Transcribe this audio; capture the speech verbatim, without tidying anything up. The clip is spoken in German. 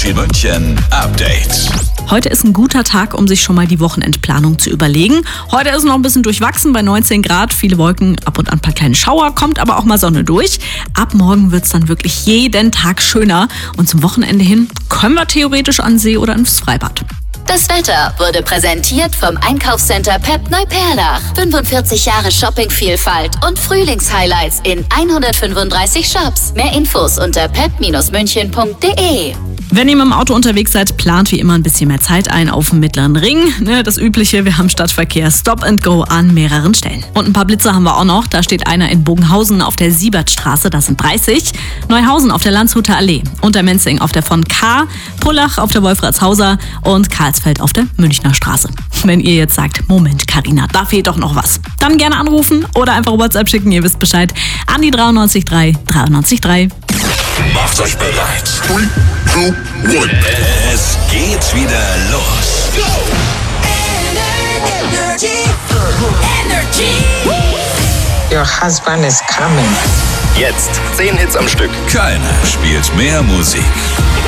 Energy München Update. Heute ist ein guter Tag, um sich schon mal die Wochenendplanung zu überlegen. Heute ist noch ein bisschen durchwachsen bei neunzehn Grad, viele Wolken, ab und an ein paar kleine Schauer, kommt aber auch mal Sonne durch. Ab morgen wird es dann wirklich jeden Tag schöner und zum Wochenende hin können wir theoretisch an den See oder ins Freibad. Das Wetter wurde präsentiert vom Einkaufscenter Pep Neuperlach. fünfundvierzig Jahre Shoppingvielfalt und Frühlingshighlights in hundertfünfunddreißig Shops. Mehr Infos unter pep München punkt de. Wenn ihr mit dem Auto unterwegs seid, plant wie immer ein bisschen mehr Zeit ein auf dem Mittleren Ring. Ne, das Übliche, wir haben Stadtverkehr Stop and Go an mehreren Stellen. Und ein paar Blitze haben wir auch noch. Da steht einer in Bogenhausen auf der Siebertstraße, das sind dreißig. Neuhausen auf der Landshuter Allee. Untermenzing auf der von K. Pullach auf der Wolfratshauser und Karlsfeld auf der Münchner Straße. Wenn ihr jetzt sagt, Moment Carina, da fehlt doch noch was, dann gerne anrufen oder einfach WhatsApp schicken, ihr wisst Bescheid, an die dreiundneunzig drei dreiundneunzig drei. Macht euch bereit. Three, two, one. Es geht wieder los. Go! Energy. Energy. Your husband is coming. Jetzt zehn Hits am Stück. Keiner spielt mehr Musik